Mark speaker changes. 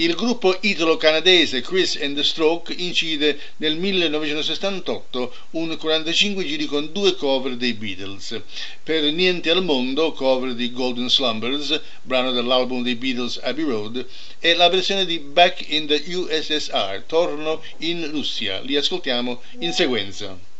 Speaker 1: Il gruppo italo-canadese Chris and the Stroke incide nel 1968 un 45 giri con due cover dei Beatles. Per Niente al mondo, cover di Golden Slumbers, brano dell'album dei Beatles Abbey Road, e la versione di Back in the USSR, Torno in Russia. Li ascoltiamo in sequenza.